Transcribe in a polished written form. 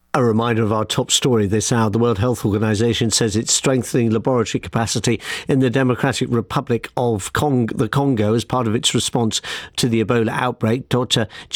A reminder of our top story this hour. The World Health Organization says it's strengthening laboratory capacity in the Democratic Republic of the Congo as part of its response to the Ebola outbreak. Dr.